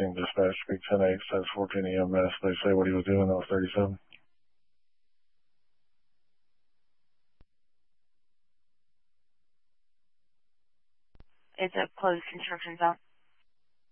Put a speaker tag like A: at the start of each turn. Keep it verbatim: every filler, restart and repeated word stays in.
A: fourteen, dispatch, speak ten eight, says fourteen E M S. They say what he was doing, that was thirty-seven.
B: It's a closed construction zone.